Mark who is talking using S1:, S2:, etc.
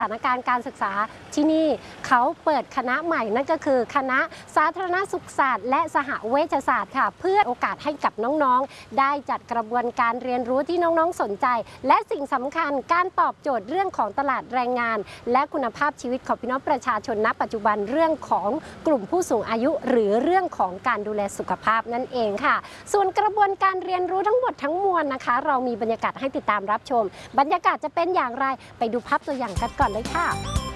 S1: สถานการณ์การศึกษาที่นี่เขาเปิดคณะใหม่นั่นก็คือคณะสาธารณสุขศาสตร์และสหเวชศาสตร์ค่ะเพื่อโอกาสให้กับน้องๆได้จัดกระบวนการเรียนรู้ที่น้องๆสนใจและสิ่งสำคัญการตอบโจทย์เรื่องของตลาดแรงงานและคุณภาพชีวิตของพี่น้องประชาชนณปัจจุบันเรื่องของกลุ่มผู้สูงอายุหรือเรื่องของการดูแลสุขภาพนั่นเองค่ะส่วนกระบวนการเรียนรู้ทั้งหมดทั้งมวลนะคะเรามีบรรยากาศให้ติดตามรับชมบรรยากาศจะเป็นอย่างไรไปดูภาพตัวอย่างกันก่อนเลยค่ะ